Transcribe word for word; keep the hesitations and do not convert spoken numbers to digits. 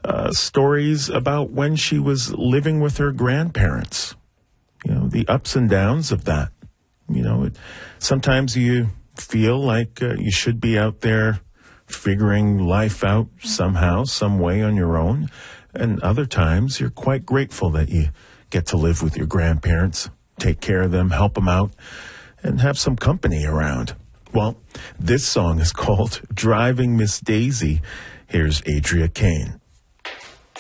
uh, stories about when she was living with her grandparents. You know, the ups and downs of that. You know, it, sometimes you feel like uh, you should be out there figuring life out somehow, some way on your own. And other times you're quite grateful that you get to live with your grandparents, take care of them, help them out, and have some company around. Well, this song is called Driving Miss Daisy. Here's Adria Kane.